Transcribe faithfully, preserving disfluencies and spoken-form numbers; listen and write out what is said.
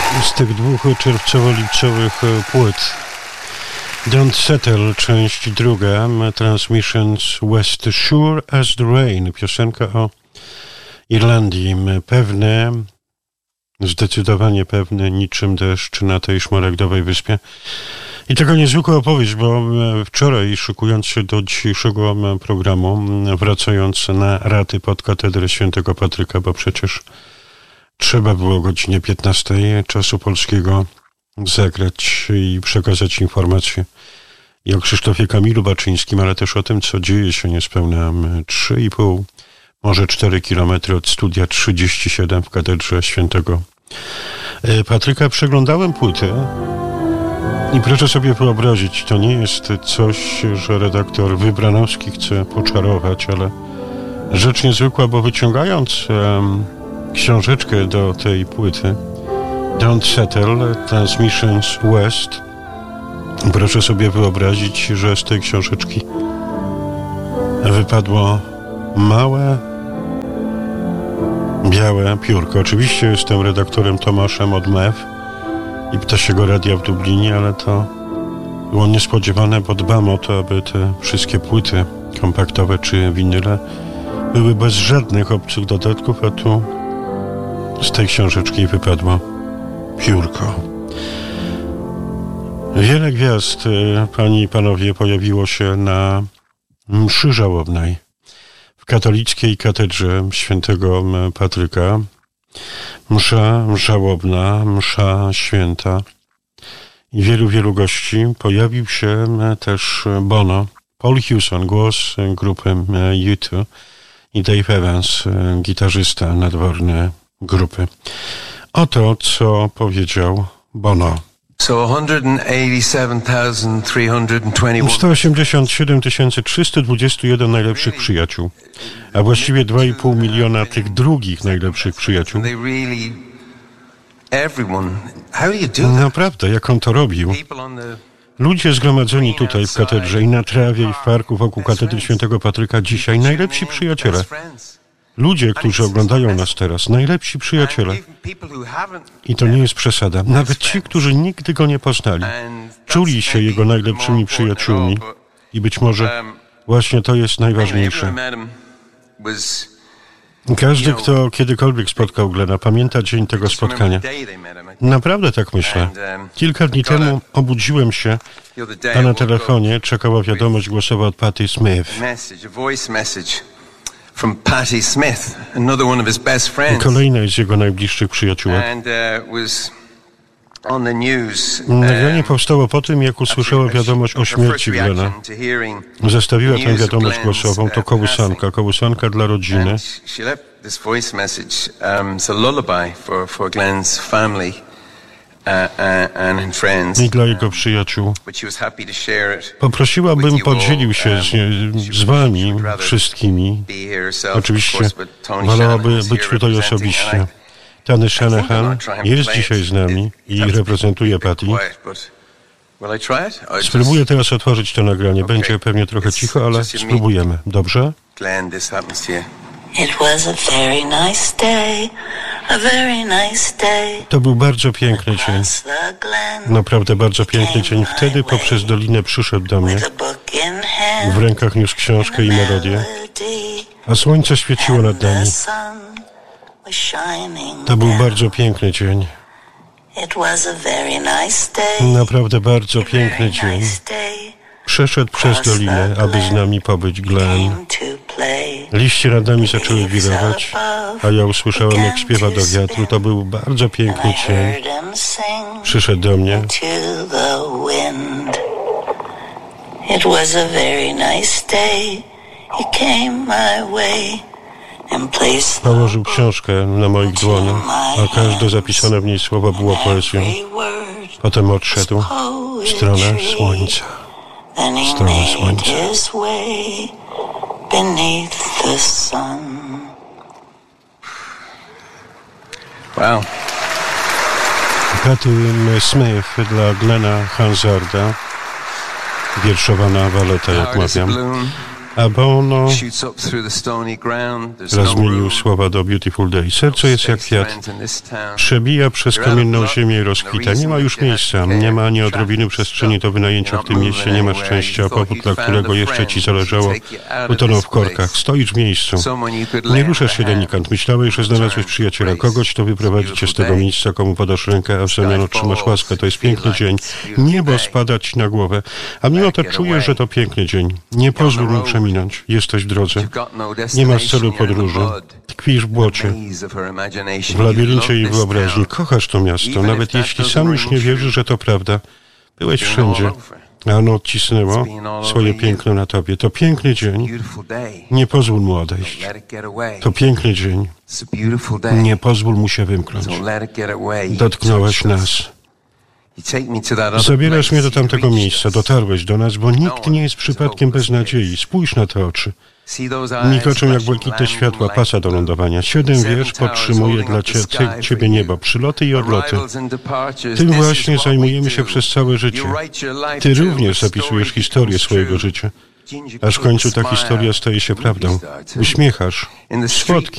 z tych dwóch czerwcowo-lipcowych płyt. Don't Settle, część druga, Transmissions West, Sure as the Rain, piosenka o Irlandii, pewne, zdecydowanie pewne, niczym deszcz na tej szmaragdowej wyspie. I taka niezwykła opowieść, bo wczoraj, szykując się do dzisiejszego programu, wracając na raty pod katedrę świętego Patryka, bo przecież trzeba było o godzinie piętnastej czasu polskiego zagrać i przekazać informacje i o Krzysztofie Kamilu Baczyńskim, ale też o tym, co dzieje się niespełna trzy i pół, może cztery kilometry od studia trzydzieści siedem w katedrze świętego Patryka. Przeglądałem płytę i proszę sobie wyobrazić, to nie jest coś, że redaktor Wybranowski chce poczarować, ale rzecz niezwykła, bo wyciągając um, książeczkę do tej płyty Don't Settle, Transmissions West, proszę sobie wyobrazić, że z tej książeczki wypadło małe, białe piórko. Oczywiście jestem redaktorem Tomaszem od M E F i Ptasiego Radia w Dublinie, ale to było niespodziewane, bo dbam o to, aby te wszystkie płyty kompaktowe czy winyle były bez żadnych obcych dodatków, a tu z tej książeczki wypadło piórko. Wiele gwiazd, panie i panowie, pojawiło się na mszy żałobnej w katolickiej katedrze świętego Patryka. Msza żałobna, msza święta i wielu, wielu gości. Pojawił się też Bono, Paul Hewson, głos grupy U dwa i Dave Evans, gitarzysta nadworny grupy. Oto, co powiedział Bono. sto osiemdziesiąt siedem tysięcy trzysta dwadzieścia jeden najlepszych przyjaciół, a właściwie dwa i pół miliona tych drugich najlepszych przyjaciół. Naprawdę, jak on to robił? Ludzie zgromadzeni tutaj w katedrze i na trawie i w parku wokół katedry świętego Patryka dzisiaj, najlepsi przyjaciele. Ludzie, którzy oglądają nas teraz, najlepsi przyjaciele. I to nie jest przesada. Nawet ci, którzy nigdy go nie poznali, czuli się jego najlepszymi przyjaciółmi. I być może właśnie to jest najważniejsze. Każdy, kto kiedykolwiek spotkał Glena, pamięta dzień tego spotkania. Naprawdę tak myślę. Kilka dni temu obudziłem się, a na telefonie czekała wiadomość głosowa od Patti Smith. From Patti Smith, another one of his best friends. Kolejna z jego najbliższych przyjaciółek. And uh, was on the news. Nagranie powstało po tym, jak usłyszała wiadomość o śmierci Glena. Zestawiła tę wiadomość głosową, to kołysanka, kołysanka dla rodziny. She left this voice message. Um, it's a lullaby for for Glenn's family. I dla jego przyjaciół. Poprosiła, bym podzielił się z, z wami wszystkimi. Oczywiście wolałaby być tutaj osobiście. Tany Shanahan jest dzisiaj z nami i reprezentuje Patti. Spróbuję teraz otworzyć to nagranie. Będzie pewnie trochę cicho, ale spróbujemy. Dobrze? It was a very nice day, a very nice day. To był bardzo piękny dzień. Naprawdę bardzo piękny dzień. Wtedy poprzez dolinę przyszedł do mnie. W rękach niósł książkę i melodię, a słońce świeciło nad nami. To był bardzo piękny dzień. Naprawdę bardzo piękny dzień. Przeszedł przez dolinę, aby z nami pobyć Glenn. Liście nad nami zaczęły wirować, a ja usłyszałem, jak śpiewa do wiatru. To był bardzo piękny dzień. Przyszedł do mnie. Położył książkę na moich dłoniach, a każde zapisane w niej słowo było poezją. Potem odszedł w stronę słońca. W stronę słońca. Beneath the sun. Wow. Patti Smith dla Glena Hansarda, wierszowana waleta, jak mawiam. A Bono shoots up through the stony ground. There's raz no zmienił room, słowa do Beautiful Day. Serce jest jak space kwiat. rent in this town. Przebija przez kamienną ziemię i rozkwita. Nie ma już miejsca, nie ma ani odrobiny przestrzeni do wynajęcia w tym mieście, nie ma szczęścia, a powód, dla którego jeszcze ci zależało, utonął w korkach. Stoisz w miejscu. Nie ruszasz się delikant. Myślałeś, że znalazłeś przyjaciela, kogoś, kto wyprowadzi cię z tego miejsca, komu podasz rękę, a w zamian otrzymasz łaskę. To jest piękny dzień. Niebo spada ci na głowę, a mimo to czujesz, że to piękny dzień. Nie pozwól mu przeminąć. Jesteś w drodze. Nie masz celu podróży. Tkwisz w błocie, w labiryncie jej wyobraźni. Kochasz to miasto, nawet jeśli sam już nie wierzysz, że to prawda. Byłeś wszędzie, a ono odcisnęło swoje piękno na tobie. To piękny dzień. Nie pozwól mu odejść. To piękny dzień. Nie pozwól mu się wymknąć. Dotknąłeś nas. Zabierasz mnie do tamtego miejsca, dotarłeś do nas, bo nikt nie jest przypadkiem bez nadziei. Spójrz na te oczy. Mikoczą jak błękitne światła pasa do lądowania. Siedem wież podtrzymuje dla cie, ty, ciebie niebo, przyloty i odloty. Tym właśnie zajmujemy się przez całe życie. Ty również zapisujesz historię swojego życia. Aż w końcu ta historia staje się prawdą. Uśmiechasz. Słodki.